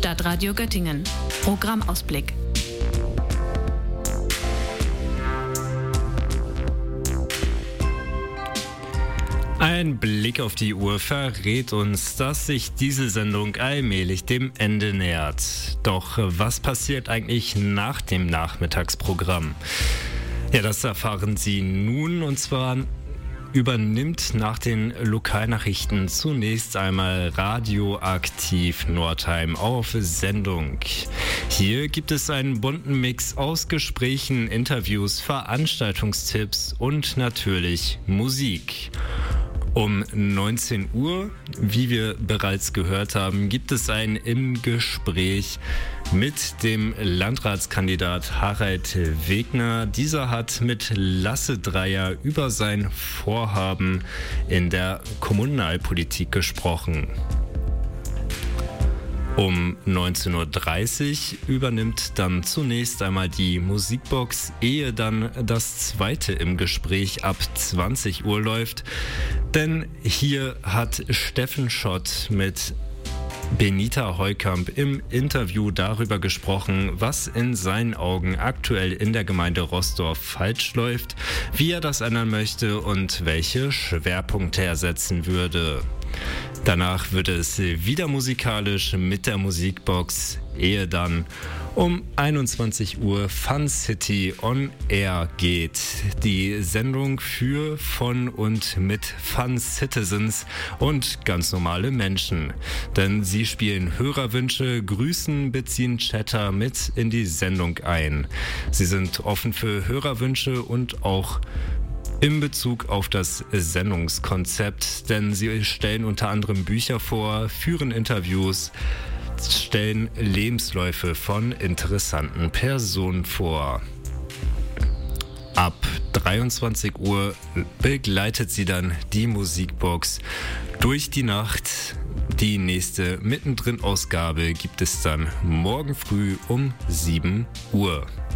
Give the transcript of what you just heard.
Stadtradio Göttingen. Programmausblick. Ein Blick auf die Uhr verrät uns, dass sich diese Sendung allmählich dem Ende nähert. Doch was passiert eigentlich nach dem Nachmittagsprogramm? Ja, das erfahren Sie nun, und zwar übernimmt nach den Lokalnachrichten zunächst einmal Radioaktiv Nordheim auf Sendung. Hier gibt es einen bunten Mix aus Gesprächen, Interviews, Veranstaltungstipps und natürlich Musik. Um 19 Uhr, wie wir bereits gehört haben, gibt es ein Im Gespräch mit dem Landratskandidat Harald Wegner. Dieser hat mit Lasse Dreyer über sein Vorhaben in der Kommunalpolitik gesprochen. Um 19.30 Uhr übernimmt dann zunächst einmal die Musikbox, ehe dann das zweite Im Gespräch ab 20 Uhr läuft. Denn hier hat Steffen Schott mit Benita Heukamp im Interview darüber gesprochen, was in seinen Augen aktuell in der Gemeinde Roßdorf falsch läuft, wie er das ändern möchte und welche Schwerpunkte er setzen würde. Danach wird es wieder musikalisch mit der Musikbox, ehe dann um 21 Uhr Fun City on Air geht. Die Sendung für, von und mit Fun Citizens und ganz normale Menschen. Denn sie spielen Hörerwünsche, grüßen, beziehen Chatter mit in die Sendung ein. Sie sind offen für Hörerwünsche und auch in Bezug auf das Sendungskonzept, denn sie stellen unter anderem Bücher vor, führen Interviews, stellen Lebensläufe von interessanten Personen vor. Ab 23 Uhr begleitet sie dann die Musikbox durch die Nacht. Die nächste Mittendrin-Ausgabe gibt es dann morgen früh um 7 Uhr.